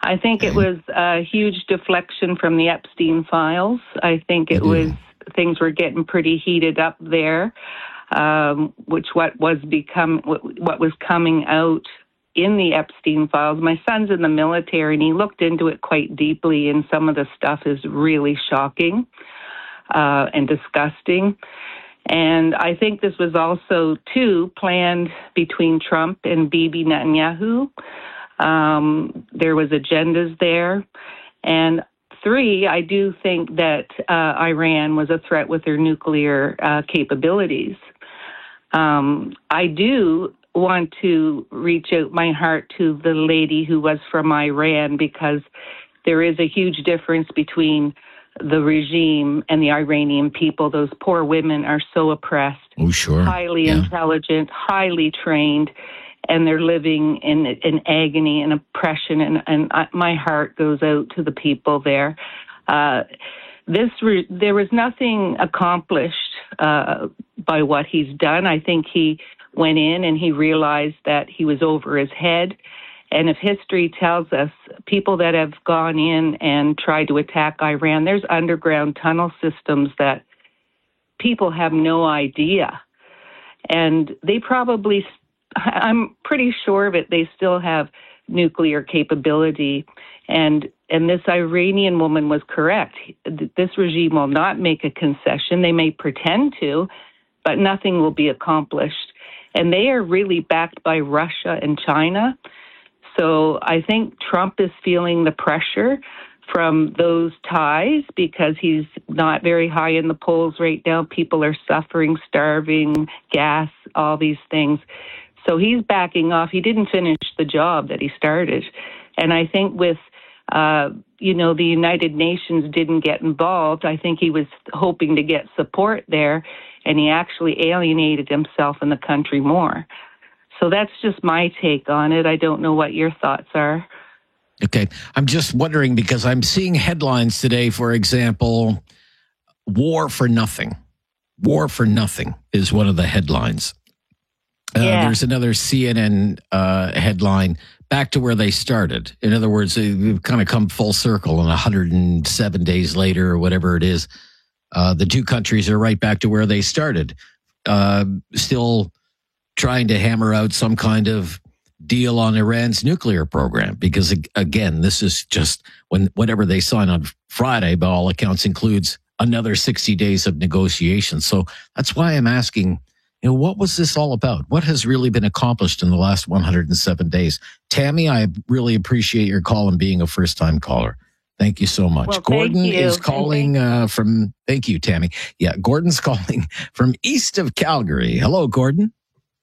I think it was a huge deflection from the Epstein files. I think things were getting pretty heated up there, what was coming out in the Epstein files. My son's in the military, and he looked into it quite deeply, and some of the stuff is really shocking and disgusting. And I think this was also, too, planned between Trump and Bibi Netanyahu. There was agendas there. And 3, I do think that Iran was a threat with their nuclear capabilities. I do want to reach out my heart to the lady who was from Iran, because there is a huge difference between the regime and the Iranian people. Those poor women are so oppressed. Oh, sure. Highly intelligent, highly trained, and they're living in agony and oppression. And my heart goes out to the people there. There was nothing accomplished by what he's done. I think he went in and he realized that he was over his head. And if history tells us, people that have gone in and tried to attack Iran, there's underground tunnel systems that people have no idea. And they probably, I'm pretty sure of it, they still have nuclear capability. And this Iranian woman was correct. This regime will not make a concession. They may pretend to, but nothing will be accomplished. And they are really backed by Russia and China. So I think Trump is feeling the pressure from those ties because he's not very high in the polls right now. People are suffering, starving, gas, all these things. So he's backing off. He didn't finish the job that he started. And I think with, the United Nations didn't get involved. I think he was hoping to get support there, and he actually alienated himself and the country more. So that's just my take on it. I don't know what your thoughts are. Okay. I'm just wondering because I'm seeing headlines today, for example, war for nothing. War for nothing is one of the headlines. There's another CNN headline, back to where they started. In other words, they've kind of come full circle, and 107 days later or whatever it is, the two countries are right back to where they started. Still trying to hammer out some kind of deal on Iran's nuclear program, because again, this is just whatever they sign on Friday, by all accounts, includes another 60 days of negotiations. So that's why I'm asking, what was this all about? What has really been accomplished in the last 107 days? Tammy, I really appreciate your call and being a first-time caller. Thank you so much. Well, Gordon is calling from, thank you, Tammy. Yeah, Gordon's calling from east of Calgary. Hello, Gordon.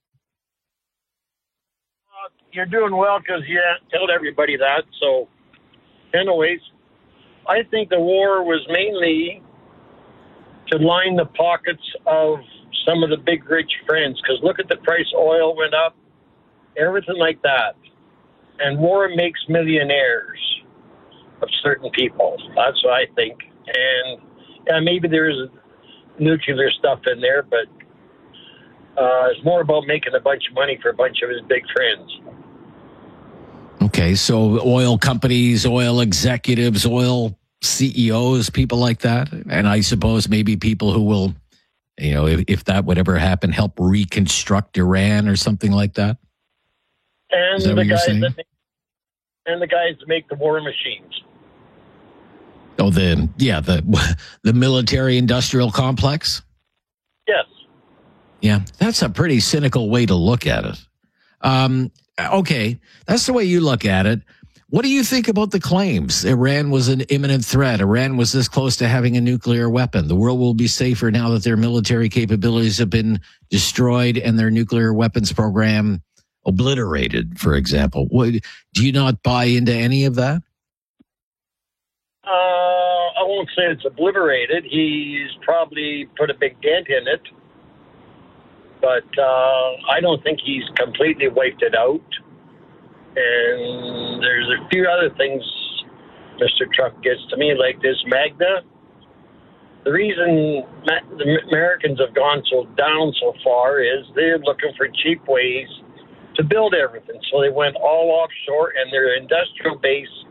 You're doing well because you told everybody that. So, anyways, I think the war was mainly to line the pockets of some of the big rich friends, because look at the price oil went up, everything like that. And war makes millionaires of certain people. That's what I think. And maybe there's nuclear stuff in there, but it's more about making a bunch of money for a bunch of his big friends. Okay, so oil companies, oil executives, oil CEOs, people like that. And I suppose maybe people who will, if that would ever happen, help reconstruct Iran or something like that. And the guys that make the war machines. Oh, the military industrial complex? Yes. Yeah, that's a pretty cynical way to look at it. Okay, that's the way you look at it. What do you think about the claims? Iran was an imminent threat. Iran was this close to having a nuclear weapon. The world will be safer now that their military capabilities have been destroyed and their nuclear weapons program obliterated, for example. Do you not buy into any of that? I won't say it's obliterated. He's probably put a big dent in it. But I don't think he's completely wiped it out. And there's a few other things Mr. Trump gets to me, like this Magna. The reason the Americans have gone down so far is they're looking for cheap ways to build everything. So they went all offshore, and their industrial base